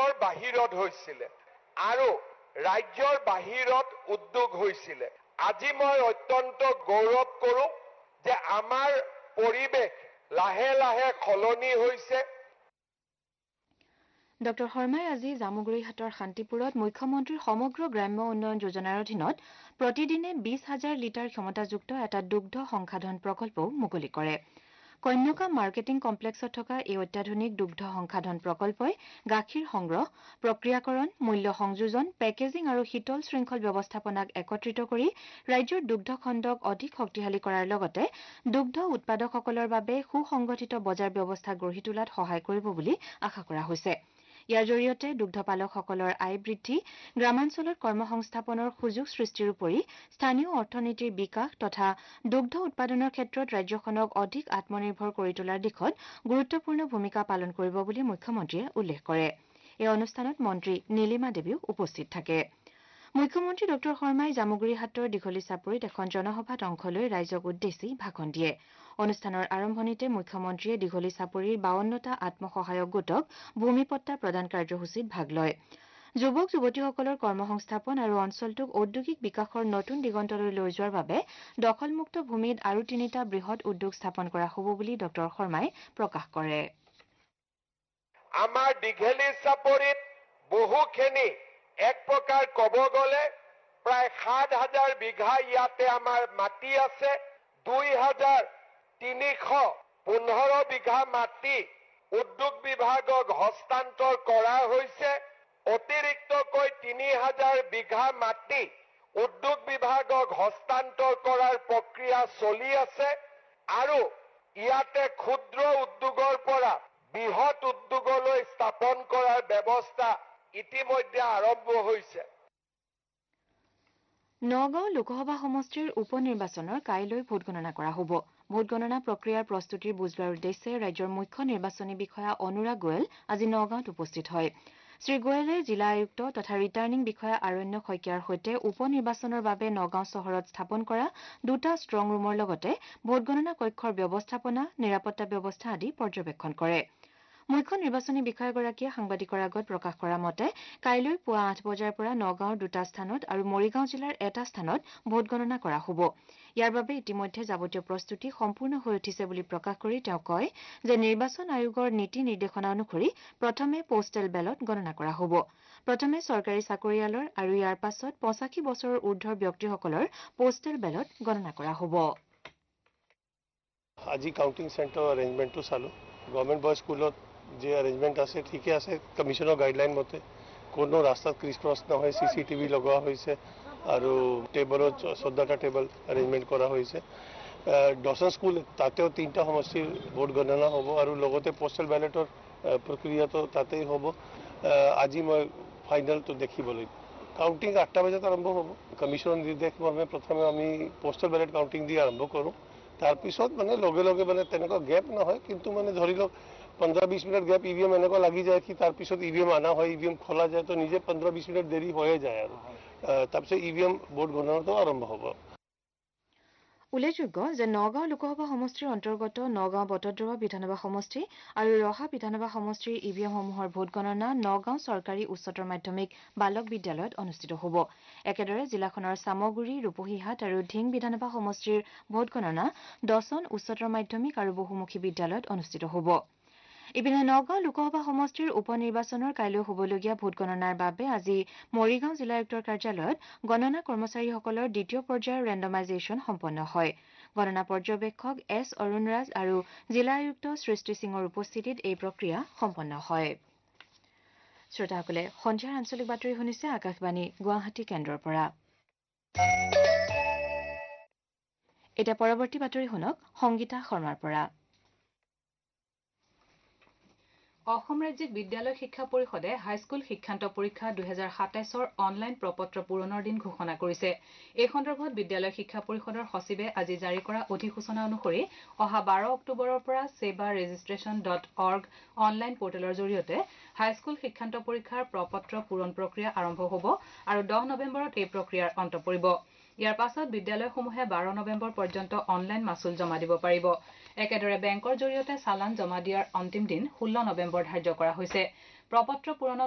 ৰাজ্যৰ বাহিৰত হৈছিল আৰু ৰাজ্যৰ বাহিৰত উদ্যোগ হৈছিল আজি মই অত্যন্ত গৌৰৱ কৰোঁ যে আমাৰ পৰিৱেশ লাহে লাহে সলনি হৈছে ডক্টৰ শৰ্মাই আজি জামুগুৰিহাটৰ শান্তিপুৰত মুখ্যমন্ত্ৰীৰ সমগ্ৰ গ্ৰাম্য উন্নয়ন যোজনাৰ অধীনত প্ৰতিদিনে 20,000 লিটাৰ ক্ষমতাযুক্ত এটা দুগ্ধ সংসাধন প্ৰকল্পও মুকলি কৰে কন্যকা মাৰ্কেটিং কমপ্লেক্সত থকা এই অত্যাধুনিক দুগ্ধ সংসাধন প্ৰকল্পই গাখীৰ সংগ্ৰহ প্ৰক্ৰিয়াকৰণ মূল্য সংযোজন পেকেজিং আৰু শীতল শৃংখল ব্যৱস্থাপনাক একত্ৰিত কৰি ৰাজ্যৰ দুগ্ধ খণ্ডক অধিক শক্তিশালী কৰাৰ লগতে দুগ্ধ উৎপাদকসকলৰ বাবে সুসংগঠিত বজাৰ ব্যৱস্থা গঢ়ি তোলাত সহায় কৰিব বুলি আশা কৰা হৈছে ইয়াৰ জৰিয়তে দুগ্ধপালকসকলৰ আয় বৃদ্ধি গ্ৰামাঞ্চলত কৰ্মসংস্থাপনৰ সুযোগ সৃষ্টিৰ উপৰি স্থানীয় অৰ্থনীতিৰ বিকাশ তথা দুগ্ধ উৎপাদনৰ ক্ষেত্ৰত ৰাজ্যখনক অধিক আত্মনিৰ্ভৰ কৰি তোলাৰ দিশত গুৰুত্বপূৰ্ণ ভূমিকা পালন কৰিব বুলি মুখ্যমন্ত্ৰীয়ে উল্লেখ কৰে এই অনুষ্ঠানত মন্ত্ৰী নীলিমা দেৱীও উপস্থিত থাকে মুখ্যমন্ত্ৰী ডক্টৰ শৰ্মাই জামুগুৰিহাটৰ দীঘলী চাপৰিত এখন জনসভাত অংশ লৈ ৰাইজক উদ্দেশ্যি ভাষণ দিয়ে অনুষ্ঠানৰ আৰম্ভণিতে মুখ্যমন্ত্ৰীয়ে দীঘলী চাপৰিৰ 52টা আত্মসহায়ক গোটক ভূমিপট্টা প্ৰদান কাৰ্যসূচীত ভাগ লয় যুৱক যুৱতীসকলৰ কৰ্মসংস্থাপন আৰু অঞ্চলটোক ঔদ্যোগিক বিকাশৰ নতুন দিগন্তলৈ লৈ যোৱাৰ বাবে দখলমুক্ত ভূমিত আৰু 3টা বৃহৎ উদ্যোগ স্থাপন কৰা হ'ব বুলি ডক্টৰ শৰ্মাই প্ৰকাশ কৰে আমাৰ দীঘলী চাপৰিত বহুখিনি এক প্ৰকাৰ ক'ব গ'লে প্ৰায় 7,000 বিঘা ইয়াতে আমাৰ মাটি আছে 2,315 বিঘা মাটি উদ্যোগ বিভাগক হস্তান্তৰ কৰা হৈছে অতিৰিক্তকৈ 3,000 বিঘা মাটি উদ্যোগ বিভাগক হস্তান্তৰ কৰাৰ প্ৰক্ৰিয়া চলি আছে আৰু ইয়াতে ক্ষুদ্ৰ উদ্যোগৰ পৰা বৃহৎ উদ্যোগলৈ স্থাপন কৰাৰ ব্যৱস্থা ইতিমধ্যে আৰম্ভ হৈছে নগাঁও লোকসভা সমষ্টিৰ উপ নিৰ্বাচনৰ কাইলৈ ভোটগণনা কৰা হ'ব ভোটগণনা প্ৰক্ৰিয়াৰ প্ৰস্তুতিৰ বুজ লোৱাৰ উদ্দেশ্যে ৰাজ্যৰ মুখ্য নিৰ্বাচনী বিষয়া অনুৰাগ গোৱেল আজি নগাঁৱত উপস্থিত হয় শ্ৰীগোৱেলে জিলা আয়ুক্ত তথা ৰিটাৰ্ণিং বিষয়া আৰণ্য শইকীয়াৰ সৈতে উপ নিৰ্বাচনৰ বাবে নগাঁও চহৰত স্থাপন কৰা 2টা ষ্ট্ৰং ৰুমৰ লগতে ভোটগণনা কক্ষৰ ব্যৱস্থাপনা নিৰাপত্তা ব্যৱস্থা আদি পৰ্যবেক্ষণ কৰে মুখ্য নিৰ্বাচনী বিষয়াগৰাকীয়ে সাংবাদিকৰ আগত প্ৰকাশ কৰা মতে কাইলৈ পুৱা 8 বজাৰ পৰা নগাঁৱৰ 2টা স্থানত আৰু মৰিগাঁও জিলাৰ এটা স্থানত ভোটগণনা কৰা হ'ব ইয়াৰ বাবে ইতিমধ্যে যাৱতীয় প্ৰস্তুতি সম্পূৰ্ণ হৈ উঠিছে বুলি প্ৰকাশ কৰি তেওঁ কয় যে নিৰ্বাচন আয়োগৰ নীতি নিৰ্দেশনা অনুসৰি প্ৰথমে পোষ্টেল বেলট গণনা কৰা হ'ব প্ৰথমে চৰকাৰী চাকৰিয়ালৰ আৰু ইয়াৰ পাছত 85 বছৰৰ ঊৰ্ধৰ ব্যক্তিসকলৰ পোষ্টেল বেলট গণনা কৰা হ'ব আজি কাউন্টিং সেন্টাৰ অ্যাৰেঞ্জমেন্টটো চালো গভৰ্নমেন্ট বয় স্কুলত যে অ্যাৰেঞ্জমেন্ট আছে ঠিকই আছে কমিশনৰ গাইডলাইন মতে কোনো ৰাস্তাত ক্ৰিছ ক্ৰছ নহয় CCTV লগোৱা হৈছে আৰু টেবলত 14টা টেবল অ্যাৰেঞ্জমেন্ট কৰা হৈছে দৰ্শন স্কুল তাতেও 3টা সমষ্টিৰ ভোট গণনা হ'ব আৰু লগতে পোষ্টেল বেলটৰ প্ৰক্ৰিয়াটো তাতেই হ'ব আজি মই ফাইনেলটো দেখিবলৈ কাউন্টিং 8টা বজাত আৰম্ভ হ'ব কমিশনৰ নিৰ্দেশ মৰ্মে প্ৰথমে আমি পোষ্টেল বেলট কাউন্টিং দি আৰম্ভ কৰোঁ তাৰ পিছত মানে লগে লগে মানে তেনেকুৱা গেপ নহয় কিন্তু মানে ধৰি লওক 15-20 মিনিট গ্যাপ ইভিএম এনেকুৱা লাগি যায় কি তাৰ পিছত ইভিএম আনা হয় ইভিএম খোলা যায় তো নিজে 15-20 মিনিট দেৰি হৈয়ে যায় আৰু তাৰপিছত ইভিএম ভোট গণনাটো আৰম্ভ হ'ব উল্লেখযোগ্য যে নগাঁও লোকসভা সমষ্টিৰ অন্তৰ্গত নগাঁও বটদ্ৰৱা বিধানসভা সমষ্টি আৰু ৰহা বিধানসভা সমষ্টিৰ ইভিএমসমূহৰ ভোট গণনা নগাঁও চৰকাৰী উচ্চতৰ মাধ্যমিক বালক বিদ্যালয়ত অনুষ্ঠিত হ'ব একেদৰে জিলাখনৰ সামগুৰি ৰূপহীহাট আৰু ঢিং বিধানসভা সমষ্টিৰ ভোট গণনা দচন উচ্চতৰ মাধ্যমিক আৰু বহুমুখী বিদ্যালয়ত অনুষ্ঠিত হ'ব ইপিনে নগাঁও লোকসভা সমষ্টিৰ উপ নিৰ্বাচনৰ কাইলৈ হ'বলগীয়া ভোট গণনাৰ বাবে আজি মৰিগাঁও জিলা আয়ুক্তৰ কাৰ্যালয়ত গণনা কৰ্মচাৰীসকলৰ দ্বিতীয় পৰ্যায়ৰ ৰেণ্ডমাইজেশ্যন সম্পন্ন হয় গণনা পৰ্যবেক্ষক এছ অৰুণ ৰাজ আৰু জিলা আয়ুক্ত সৃষ্টি সিঙৰ উপস্থিতিত এই প্ৰক্ৰিয়া সম্পন্ন হয় শ্ৰোতাসকলে সন্ধিয়াৰ আঞ্চলিক বাতৰি শুনিছে আকাশবাণী গুৱাহাটী কেন্দ্ৰৰ পৰা এটা পৰৱৰ্তী বাতৰি শুনক সংগীতা শৰ্মাৰ পৰা অসম ৰাজ্যিক বিদ্যালয় শিক্ষা পৰিষদে হাইস্কুল শিক্ষান্ত পৰীক্ষা 2027ৰ অনলাইন প্ৰপত্ৰ পূৰণৰ দিন ঘোষণা কৰিছে এই সন্দৰ্ভত বিদ্যালয় শিক্ষা পৰিষদৰ সচিবে আজি জাৰি কৰা অধিসূচনা অনুসৰি অহা 12 অক্টোবৰৰ পৰা sebaregistration.org অনলাইন পৰ্টেলৰ জৰিয়তে হাইস্কুল শিক্ষান্ত পৰীক্ষাৰ প্ৰপত্ৰ পূৰণ প্ৰক্ৰিয়া আৰম্ভ হ'ব আৰু 10 নৱেম্বৰত এই প্ৰক্ৰিয়াৰ অন্ত পৰিব ইয়াৰ পাছত বিদ্যালয়সমূহে 12 নৱেম্বৰ পৰ্যন্ত অনলাইন মাচুল জমা দিব পাৰিব একেদৰে বেংকৰ জৰিয়তে চালান জমা দিয়াৰ অন্তিম দিন 16 নৱেম্বৰ ধাৰ্য কৰা হৈছে প্ৰপত্ৰ পূৰণত